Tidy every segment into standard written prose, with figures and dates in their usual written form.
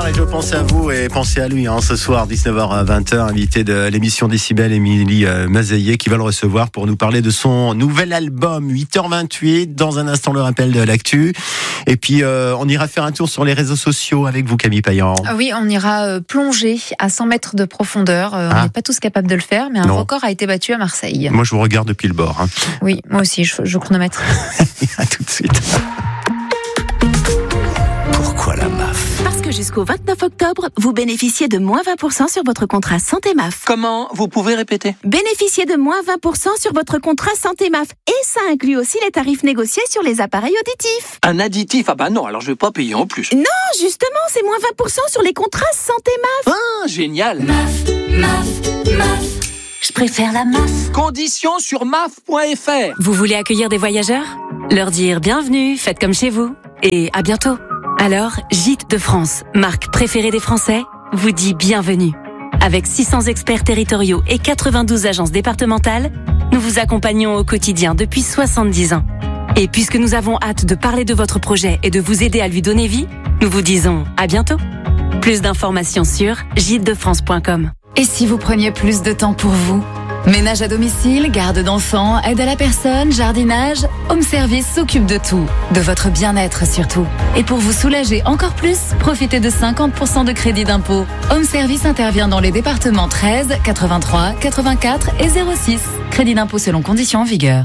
et je pense à vous et pensez à lui ce soir 19h à 20h, invité de l'émission Décibel, Émilie Mazeillet, qui va le recevoir pour nous parler de son nouvel album. 8h28, dans un instant le rappel de l'actu, et puis on ira faire un tour sur les réseaux sociaux avec vous, Camille Payan. Oui, on ira plonger à 100 mètres de profondeur. On n'est pas tous capables de le faire, mais un record a été battu à Marseille. Moi je vous regarde depuis le bord. Oui, moi aussi, je chronomètre. À tout de suite. Pourquoi la MAF ? Parce que jusqu'au 29 octobre, vous bénéficiez de moins 20% sur votre contrat santé MAF. Comment ? Vous pouvez répéter ? Bénéficiez de moins 20% sur votre contrat santé MAF. Et ça inclut aussi les tarifs négociés sur les appareils auditifs. Un additif ? Ah bah non, alors je vais pas payer en plus. Non, justement, c'est moins 20% sur les contrats santé MAF. Ah, génial ! MAF. Je préfère la MAF. Conditions sur maf.fr. Vous voulez accueillir des voyageurs ? Leur dire bienvenue, faites comme chez vous. Et à bientôt. Alors, Gîtes de France, marque préférée des Français, vous dit bienvenue. Avec 600 experts territoriaux et 92 agences départementales, nous vous accompagnons au quotidien depuis 70 ans. Et puisque nous avons hâte de parler de votre projet et de vous aider à lui donner vie, nous vous disons à bientôt. Plus d'informations sur gîtesdefrance.com. Et si vous preniez plus de temps pour vous ? Ménage à domicile, garde d'enfants, aide à la personne, jardinage, Home Service s'occupe de tout, de votre bien-être surtout. Et pour vous soulager encore plus, profitez de 50% de crédit d'impôt. Home Service intervient dans les départements 13, 83, 84 et 06. Crédit d'impôt selon conditions en vigueur.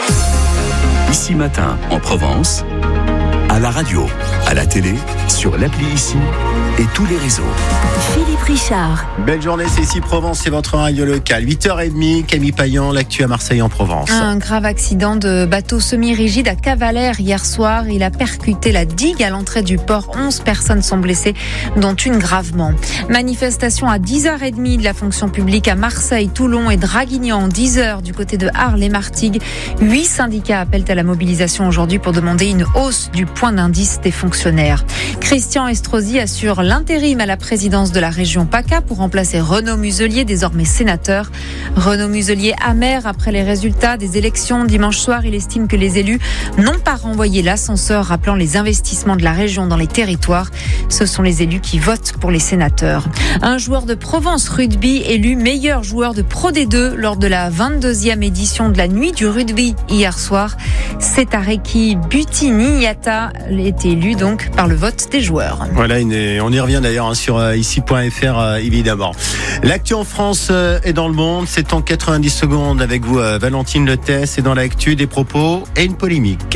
Ici Matin, en Provence, à la radio, à la télé, sur l'appli Ici et tous les réseaux. Philippe Richard. Belle journée, c'est ici Provence, c'est votre radio locale. 8h30, Camille Payan, l'actu à Marseille en Provence. Un grave accident de bateau semi-rigide à Cavalère hier soir. Il a percuté la digue à l'entrée du port. 11 personnes sont blessées, dont une gravement. Manifestation à 10h30 de la fonction publique à Marseille, Toulon et Draguignan. 10h du côté de Arles et Martigues. 8 syndicats appellent à la mobilisation aujourd'hui pour demander une hausse du point d'indice des fonctionnaires. Christian Estrosi assure l'intérim à la présidence de la région PACA pour remplacer Renaud Muselier, désormais sénateur. Renaud Muselier amer après les résultats des élections dimanche soir. Il estime que les élus n'ont pas renvoyé l'ascenseur, rappelant les investissements de la région dans les territoires. Ce sont les élus qui votent pour les sénateurs. Un joueur de Provence Rugby élu meilleur joueur de Pro D2 lors de la 22e édition de la nuit du rugby hier soir. C'est Areki Butini-Yata est élu donc par le vote des joueurs. Voilà, on y revient d'ailleurs sur ici.fr évidemment. L'actu en France et dans le monde, c'est en 90 secondes avec vous Valentine Letès, et dans l'actu des propos et une polémique.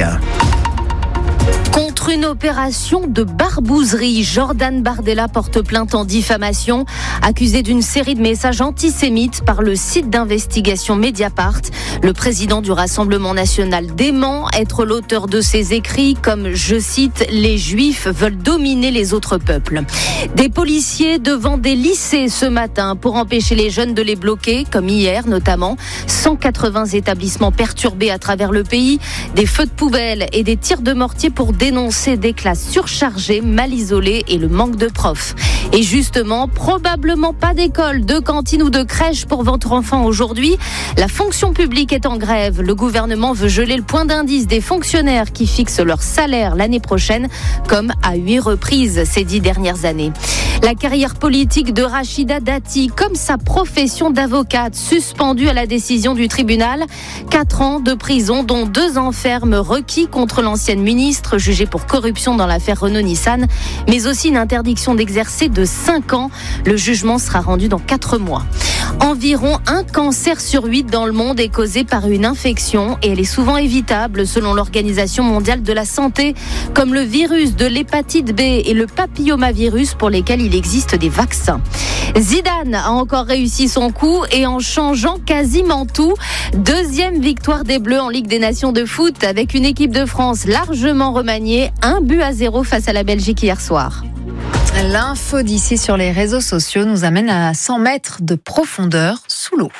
Contre une opération de barbouzerie, Jordan Bardella porte plainte en diffamation, accusé d'une série de messages antisémites par le site d'investigation Mediapart. Le président du Rassemblement national dément être l'auteur de ces écrits comme, je cite, « Les Juifs veulent dominer les autres peuples ». Des policiers devant des lycées ce matin pour empêcher les jeunes de les bloquer, comme hier notamment. 180 établissements perturbés à travers le pays, des feux de poubelle et des tirs de mortier pour dénoncer des classes surchargées, mal isolées et le manque de profs. Et justement, probablement pas d'école, de cantine ou de crèche pour votre enfant aujourd'hui. La fonction publique est en grève. Le gouvernement veut geler le point d'indice des fonctionnaires qui fixent leur salaire l'année prochaine, comme à 8 reprises ces 10 dernières années. La carrière politique de Rachida Dati, comme sa profession d'avocate, suspendue à la décision du tribunal. 4 ans de prison, dont 2 ans ferme requis contre l'ancienne ministre jugée pour corruption dans l'affaire Renault-Nissan, mais aussi une interdiction d'exercer de 5 ans. Le jugement sera rendu dans 4 mois. Environ 1 cancer sur 8 dans le monde est causé par une infection et elle est souvent évitable selon l'Organisation mondiale de la santé, comme le virus de l'hépatite B et le papillomavirus pour lesquels il existe des vaccins. Zidane a encore réussi son coup et en changeant quasiment tout. 2e victoire des Bleus en Ligue des Nations de foot avec une équipe de France largement remaniée. 1-0 face à la Belgique hier soir. L'info d'ici sur les réseaux sociaux nous amène à 100 mètres de profondeur sous l'eau.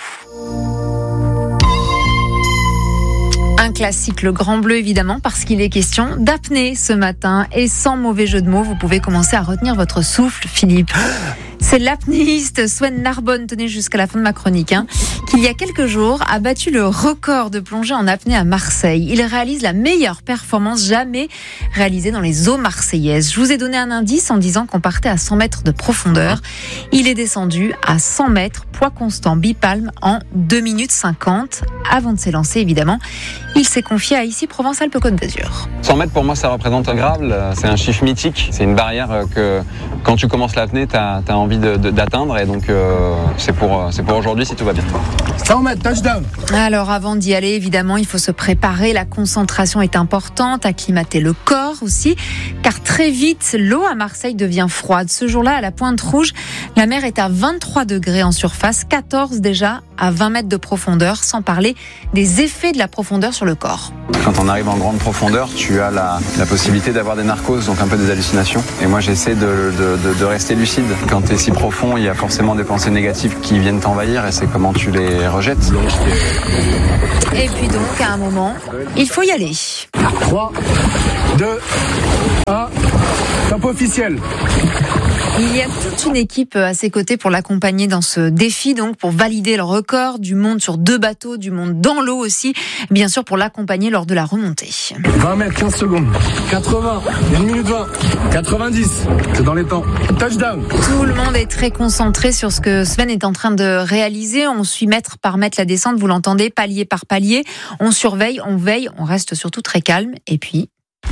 Un classique, le Grand Bleu évidemment, parce qu'il est question d'apnée ce matin. Et sans mauvais jeu de mots, vous pouvez commencer à retenir votre souffle, Philippe. C'est l'apnéiste Swen Narbonne, tenez jusqu'à la fin de ma chronique, qui il y a quelques jours a battu le record de plongée en apnée à Marseille. Il réalise la meilleure performance jamais réalisée dans les eaux marseillaises. Je vous ai donné un indice en disant qu'on partait à 100 mètres de profondeur. Il est descendu à 100 mètres, poids constant bipalme, en 2 minutes 50. Avant de s'élancer, évidemment, il s'est confié à Ici Provence-Alpes-Côte d'Azur. 100 mètres, pour moi, ça représente un Graal. C'est un chiffre mythique. C'est une barrière que, quand tu commences l'apnée, tu as envie d'atteindre. Et donc, c'est pour aujourd'hui si tout va bien. 100 mètres, touchdown. Alors, avant d'y aller, évidemment, il faut se préparer. La concentration est importante. Acclimater le corps aussi. Car très vite, l'eau à Marseille devient froide. Ce jour-là, à la Pointe Rouge, la mer est à 23 degrés en surface, 14 déjà à 20 mètres de profondeur, sans parler des effets de la profondeur sur le corps. Quand on arrive en grande profondeur, tu as la possibilité d'avoir des narcoses, donc un peu des hallucinations. Et moi, j'essaie de rester lucide. Quand tu es si profond, il y a forcément des pensées négatives qui viennent t'envahir et c'est comment tu les rejettes. Et puis donc, à un moment, il faut y aller. 3, 2, 1, top officiel. Il y a toute une équipe à ses côtés pour l'accompagner dans ce défi, donc pour valider le record du monde sur 2 bateaux, du monde dans l'eau aussi, bien sûr pour l'accompagner lors de la remontée. 20 mètres, 15 secondes, 80, 1 minute 20, 90, c'est dans les temps. Touchdown. Tout le monde est très concentré sur ce que Sven est en train de réaliser. On suit mètre par mètre la descente, vous l'entendez, palier par palier. On surveille, on veille, on reste surtout très calme. Et puis...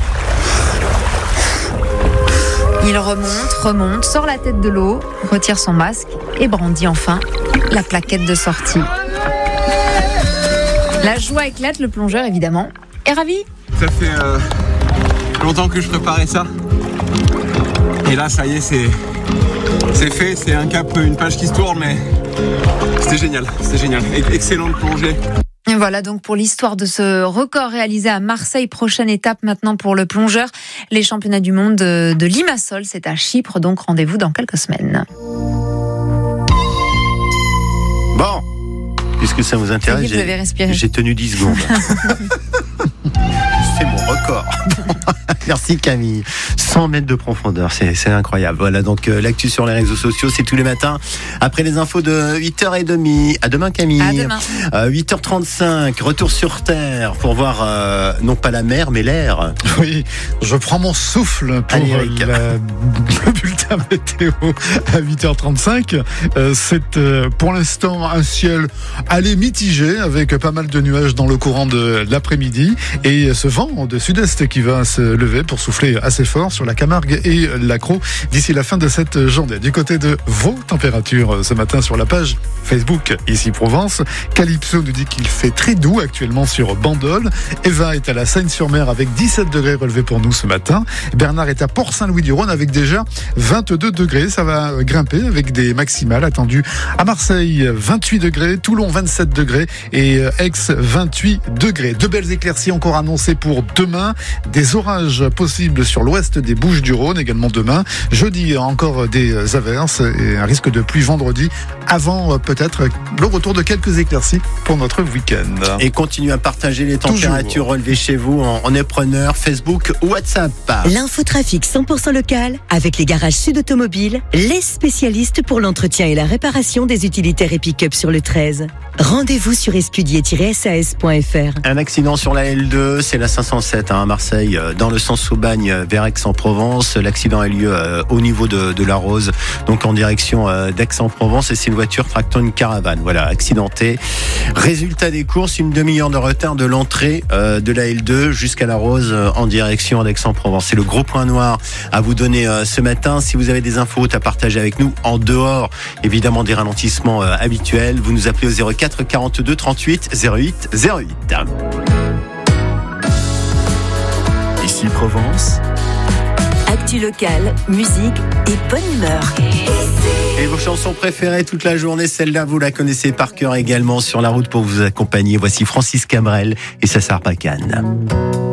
il remonte, sort la tête de l'eau, retire son masque et brandit enfin la plaquette de sortie. La joie éclate, le plongeur évidemment est ravi. Ça fait longtemps que je préparais ça. Et là, ça y est, c'est fait, c'est un cap, une page qui se tourne, mais c'était génial. Excellente plongée. Et voilà donc pour l'histoire de ce record réalisé à Marseille. Prochaine étape maintenant pour le plongeur. Les championnats du monde de Limassol, c'est à Chypre, donc rendez-vous dans quelques semaines. Bon, puisque ça vous intéresse, j'ai tenu 10 secondes. C'est mon record. Merci Camille. 100 mètres de profondeur, c'est incroyable. Voilà, donc l'actu sur les réseaux sociaux, c'est tous les matins. Après les infos de 8h30. À demain Camille. À demain. 8h35, retour sur Terre pour voir non pas la mer, mais l'air. Oui, je prends mon souffle pour le bulletin météo à 8h35. C'est pour l'instant un ciel mitigé avec pas mal de nuages dans le courant de l'après-midi et ce vent de sud-est qui va se lever pour souffler assez fort sur la Camargue et l'Accro d'ici la fin de cette journée. Du côté de vos températures ce matin sur la page Facebook Ici Provence, Calypso nous dit qu'il fait très doux actuellement sur Bandol. Eva est à la Seine-sur-Mer avec 17 degrés relevés pour nous ce matin. Bernard est à Port-Saint-Louis-du-Rhône avec déjà 22 degrés. Ça va grimper avec des maximales attendues à Marseille 28 degrés, Toulon 27 degrés et Aix 28 degrés. De belles éclaircies encore annoncées pour demain. Des orages possibles sur l'ouest des Bouches-du-Rhône également demain. Jeudi, encore des averses et un risque de pluie vendredi avant peut-être le retour de quelques éclaircies pour notre week-end. Et continuez à partager les températures relevées chez vous en est preneur, Facebook ou WhatsApp. L'infotrafic 100% local avec les garages Sud Automobile, les spécialistes pour l'entretien et la réparation des utilitaires et pick-up sur le 13. Rendez-vous sur escudier-sas.fr. Un accident sur la L2, c'est la 507 à Marseille, dans le sens Aubagne vers Aix-en-Provence. L'accident a lieu au niveau de la Rose, donc en direction d'Aix-en-Provence, et c'est une voiture tractant une caravane. Voilà, accidentée. Résultat des courses, une demi-heure de retard de l'entrée de la L2 jusqu'à la Rose en direction d'Aix-en-Provence. C'est le gros point noir à vous donner ce matin. Si vous avez des infos à partager avec nous, en dehors évidemment des ralentissements habituels, vous nous appelez au 04 42 38 08 08. Ici Provence. Actu locale, musique et bonne humeur. Et vos chansons préférées toute la journée, celle-là vous la connaissez par cœur également sur la route pour vous accompagner. Voici Francis Cabrel et sa Sarbacane.